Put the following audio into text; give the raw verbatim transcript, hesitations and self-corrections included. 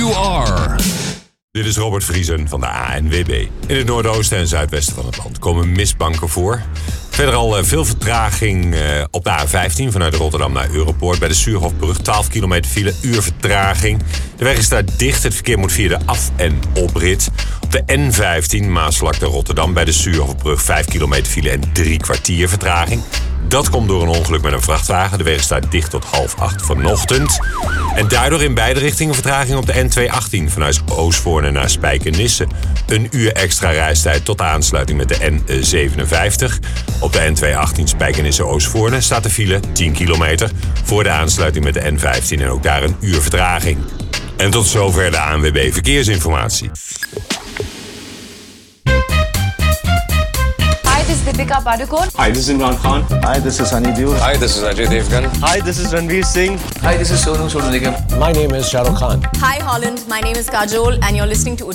you are. Dit is Robert Vriesen van de A N W B. In het noordoosten en zuidwesten van het land komen mistbanken voor. Verder al veel vertraging op de A vijftien vanuit Rotterdam naar Europoort. Bij de Suurhofbrug twaalf kilometer file, uur vertraging. De weg is daar dicht, het verkeer moet via de af- en oprit. Op de N vijftien Maasvlakte Rotterdam bij de Suurhofbrug vijf kilometer file en drie kwartier vertraging. Dat komt door een ongeluk met een vrachtwagen. De weg staat dicht tot half acht vanochtend. En daardoor in beide richtingen vertraging op de N tweehonderdachttien vanuit Oostvoorne naar Spijkenisse. Een uur extra reistijd tot de aansluiting met de N zevenenvijftig. Op de N tweehonderdachttien Spijkenisse-Oostvoorne staat de file tien kilometer voor de aansluiting met de N vijftien en ook daar een uur vertraging. En tot zover de A N W B Verkeersinformatie. Hi, this is Deepika Padukone. Hi, this is Imran Khan. Hi, this is Sunny Deol. Hi, this is Ajay Devgan. Hi, this is Ranveer Singh. Hi, this is Sonu Sood Nigam. My name is Shah Rukh Khan. Hi, Holland. My name is Kajol, and you're listening to